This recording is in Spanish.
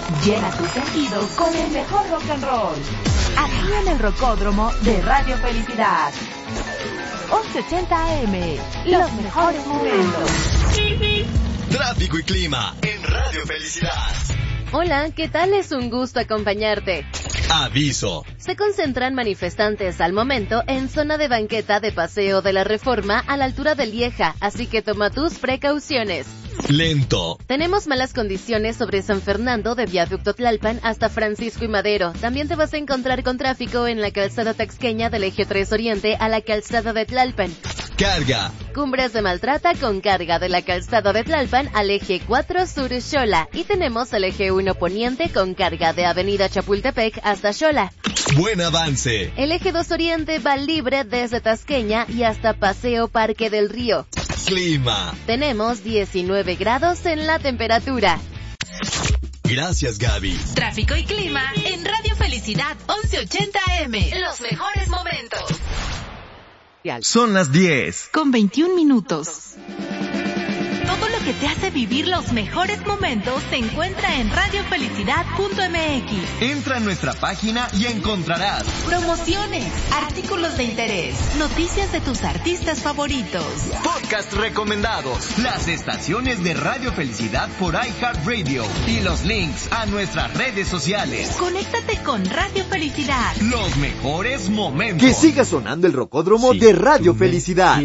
Llena tus sentidos con el mejor rock and roll. Aquí en el Rocódromo de Radio Felicidad. 1180 AM. Los mejores momentos. Tráfico y clima en Radio Felicidad. Hola, ¿qué tal? Es un gusto acompañarte. Aviso. Se concentran manifestantes al momento en zona de banqueta de Paseo de la Reforma a la altura del Lieja, así que toma tus precauciones. Lento. Tenemos malas condiciones sobre San Fernando de Viaducto Tlalpan hasta Francisco y Madero. También te vas a encontrar con tráfico en la calzada taxqueña del Eje 3 Oriente a la calzada de Tlalpan. Carga. Cumbres de Maltrata con carga de la calzada de Tlalpan al Eje 4 Sur Xola. Y tenemos el Eje 1 Poniente con carga de Avenida Chapultepec hasta Xola. Buen avance. El Eje 2 Oriente va libre desde Tasqueña y hasta Paseo Parque del Río. Clima. Tenemos 19 grados en la temperatura. Gracias, Gaby. Tráfico y clima en Radio Felicidad 1180 AM. Los mejores momentos. Son las 10. Con 21 minutos. Todo lo que te hace vivir los mejores momentos se encuentra en radiofelicidad.mx. Entra a nuestra página y encontrarás promociones, artículos de interés, noticias de tus artistas favoritos, podcast recomendados, las estaciones de Radio Felicidad por iHeartRadio y los links a nuestras redes sociales. Conéctate con Radio Felicidad. Los mejores momentos. Que siga sonando el Rocódromo de Radio Felicidad.